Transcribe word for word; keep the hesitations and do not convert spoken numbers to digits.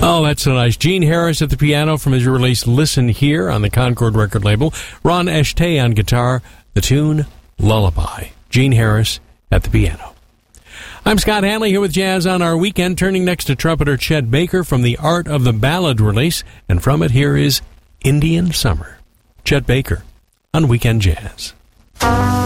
Oh, that's so nice. Gene Harris at the piano from his release Listen Here on the Concord record label. Ron Eshtay on guitar. The tune, Lullaby. Gene Harris at the piano. I'm Scott Hanley here with Jazz on our weekend, turning next to trumpeter Chet Baker from the Art of the Ballad release, and from it here is Indian Summer. Chet Baker on Weekend Jazz.